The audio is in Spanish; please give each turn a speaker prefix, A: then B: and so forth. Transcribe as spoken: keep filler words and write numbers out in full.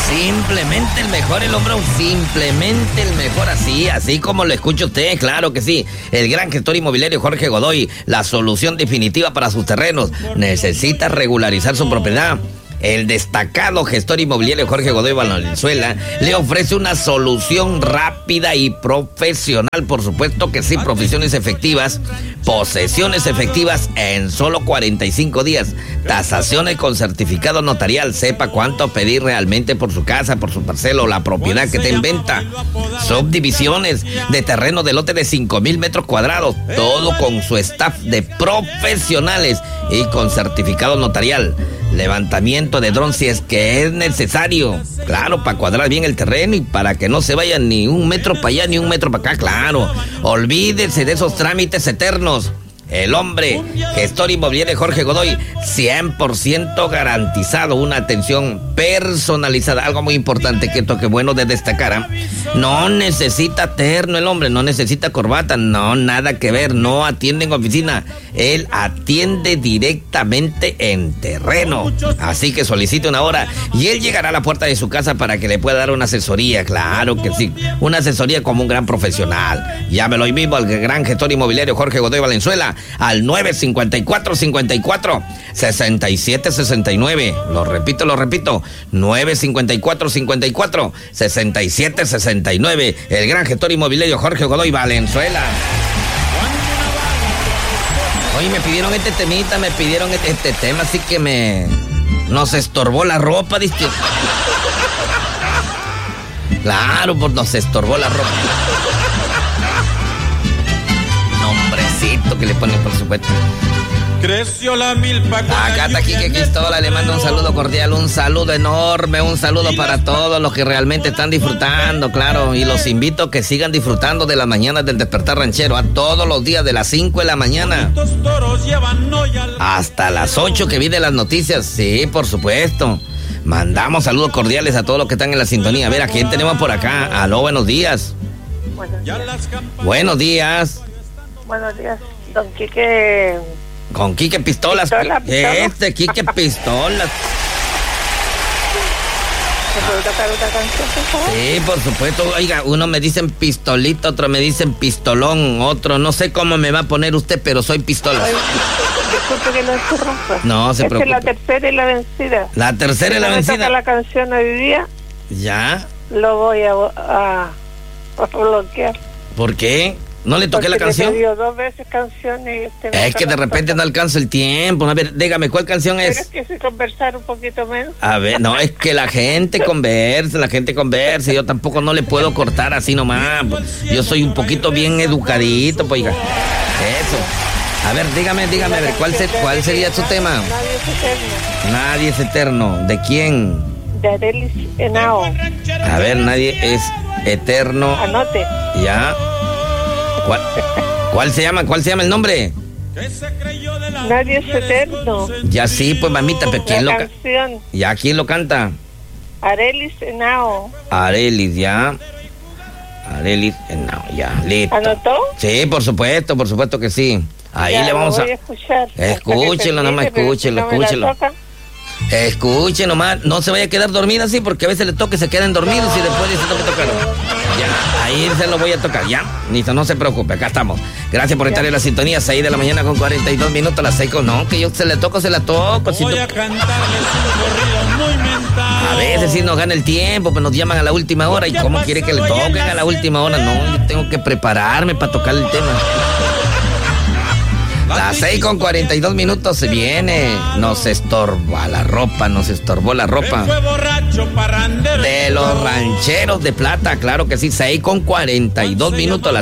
A: Simplemente el mejor, el hombre, simplemente el mejor, así, así como lo escucha usted, claro que sí. El gran gestor inmobiliario Jorge Godoy, la solución definitiva para sus terrenos. Necesita regularizar su propiedad. El destacado gestor inmobiliario Jorge Godoy Valenzuela le ofrece una solución rápida y profesional, por supuesto que sí, profesiones efectivas, posesiones efectivas en solo cuarenta y cinco días, tasaciones con certificado notarial, sepa cuánto pedir realmente por su casa, por su parcela o la propiedad que te en venta, subdivisiones de terreno de lote de cinco mil metros cuadrados, todo con su staff de profesionales y con certificado notarial. Levantamiento de dron si es que es necesario, claro, para cuadrar bien el terreno y para que no se vaya ni un metro para allá ni un metro para acá, claro. Olvídese de esos trámites eternos. El hombre, gestor inmobiliario Jorge Godoy, cien por ciento garantizado, una atención personalizada. Algo muy importante que toque bueno de destacar, ¿eh? No necesita terno el hombre, no necesita corbata, no, nada que ver, no atiende en oficina. Él atiende directamente en terreno. Así que solicite una hora y él llegará a la puerta de su casa para que le pueda dar una asesoría, claro que sí, una asesoría como un gran profesional. Llámelo hoy mismo al gran gestor inmobiliario Jorge Godoy Valenzuela al nueve cinco cuatro, cinco cuatro, seis siete seis nueve. Lo repito, lo repito, nueve cinco cuatro, cinco cuatro, seis siete seis nueve. El gran gestor inmobiliario Jorge Godoy Valenzuela. Oye, me pidieron este temita, me pidieron este, este tema, así que me... nos estorbó la ropa, ¿viste? Claro, pues nos estorbó la ropa. Nombrecito que le ponen, por supuesto.
B: Creció la milpa.
A: Acá está Quique Quistola, le mando un saludo cordial, un saludo enorme, un saludo para todos los que realmente están disfrutando, claro, y los invito a que sigan disfrutando de las mañanas del Despertar Ranchero, a todos los días de las cinco de la mañana hasta las ocho que vienen las noticias, sí, por supuesto. Mandamos saludos cordiales a todos los que están en la sintonía. A ver, ¿a quién tenemos por acá? Aló, buenos días.
C: Buenos días.
A: Buenos días.
C: Buenos días, don Quique.
A: Con Quique Pistolas.
C: Pistola, pistola.
A: Este Quique Pistolas.
C: ¿Se puede tocar otra canción, por favor?
A: Sí, por supuesto. Oiga, uno me dicen pistolito, otro me dicen pistolón, otro no sé cómo me va a poner usted, pero soy pistola.
C: Ay, disculpe que lo interrumpa.
A: No se preocupe.
C: Esta es la tercera y la vencida.
A: La tercera y la
C: Si no me
A: vencida.
C: toca la canción hoy día,
A: ¿Ya?
C: lo voy a, a, a bloquear.
A: ¿Por qué? ¿No le toqué
C: Porque
A: la canción?
C: le pidió dos veces canciones y usted me
A: Es que de
C: toca.
A: repente no alcanza el tiempo. A ver, dígame, ¿cuál canción
C: Pero
A: es?
C: es que si conversar un poquito menos.
A: A ver, no, es que la gente conversa, la gente conversa. Yo tampoco no le puedo cortar así nomás. Yo soy un poquito bien educadito, pues, oiga. Eso. A ver, dígame, dígame, a ver, ¿cuál, se, cuál sería su tema?
C: Nadie es eterno.
A: Nadie es eterno. ¿De quién?
C: De Arelis Henao.
A: A ver, nadie es eterno.
C: Anote.
A: ¿Ya? ¿Cuál, ¿Cuál se llama? ¿Cuál se llama el nombre?
C: Nadie es eterno.
A: Ya sí, pues mamita, pero ¿quién
C: La
A: lo canta?
C: canción.
A: ¿Ya quién lo canta?
C: Arelis Henao.
A: Arelis, ya. Arelis, no, ya, listo.
C: ¿Anotó?
A: Sí, por supuesto, por supuesto que sí. Ahí
C: Ya,
A: le vamos
C: lo
A: a...
C: voy a escuchar.
A: Escúchelo, nomás, escúchelo, escúchelo. Escuche nomás, no se vaya a quedar dormida así, porque a veces le toca y se quedan dormidos y después dice, tengo que tocar. Ya, ahí se lo voy a tocar, ya. Listo, no se preocupe, acá estamos. Gracias por estar en la sintonía, seis de la mañana con cuarenta y dos minutos, a las seis con... No, que yo se le toco, se la toco. Si
B: Voy
A: to...
B: a cantarles un corrido muy mental.
A: A veces sí nos gana el tiempo, pues nos llaman a la última hora. ¿Y cómo quiere que le toquen a la última hora? No, yo tengo que prepararme para tocar el tema. Las seis con cuarenta y dos minutos se viene. Nos estorba la ropa, nos estorbó la ropa. De los rancheros de plata, claro que sí. Seis con cuarenta y dos minutos, las